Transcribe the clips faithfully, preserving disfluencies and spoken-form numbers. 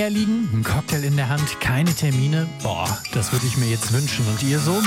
liegen, ein Cocktail in der Hand, keine Termine. Boah, das würde ich mir jetzt wünschen. Und ihr so?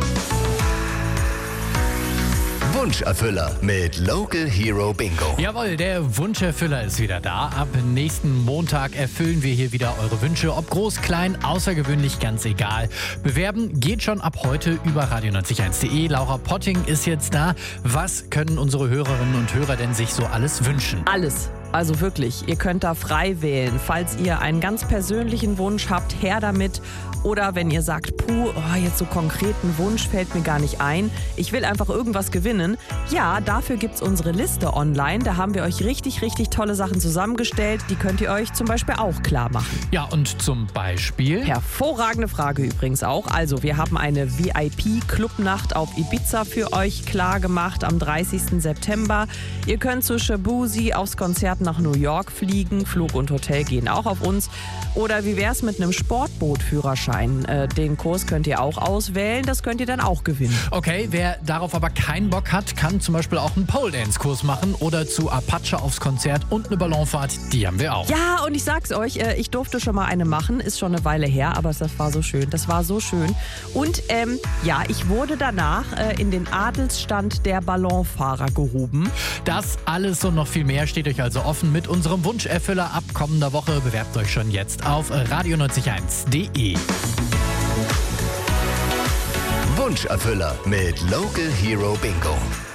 Wunscherfüller mit Local Hero Bingo. Jawohl, der Wunscherfüller ist wieder da. Ab nächsten Montag erfüllen wir hier wieder eure Wünsche. Ob groß, klein, außergewöhnlich, ganz egal. Bewerben geht schon ab heute über radio neunzig Komma eins punkt de. Laura Potting ist jetzt da. Was können unsere Hörerinnen und Hörer denn sich so alles wünschen? Alles. Also wirklich, ihr könnt da frei wählen. Falls ihr einen ganz persönlichen Wunsch habt, her damit. Oder wenn ihr sagt, puh, oh, jetzt so konkreten Wunsch fällt mir gar nicht ein. Ich will einfach irgendwas gewinnen. Ja, dafür gibt's unsere Liste online. Da haben wir euch richtig, richtig tolle Sachen zusammengestellt. Die könnt ihr euch zum Beispiel auch klar machen. Ja, und zum Beispiel? Hervorragende Frage übrigens auch. Also, wir haben eine V I P-Clubnacht auf Ibiza für euch klar gemacht am dreißigsten September. Ihr könnt zu Shabuzi aufs Konzert nach New York fliegen. Flug und Hotel gehen auch auf uns. Oder wie wär's mit einem Sportbootführerschein? Äh, den Kurs könnt ihr auch auswählen. Das könnt ihr dann auch gewinnen. Okay, wer darauf aber keinen Bock hat, kann zum Beispiel auch einen Pole-Dance-Kurs machen oder zu Apache aufs Konzert und eine Ballonfahrt. Die haben wir auch. Ja, und ich sag's euch, äh, ich durfte schon mal eine machen. Ist schon eine Weile her, aber das war so schön. Das war so schön. Und ähm, ja, ich wurde danach äh, in den Adelsstand der Ballonfahrer gehoben. Das alles und noch viel mehr steht euch also offen mit unserem Wunscherfüller ab kommender Woche. Bewerbt euch schon jetzt auf radio neunzig Komma eins punkt de. Wunscherfüller mit Local Hero Bingo.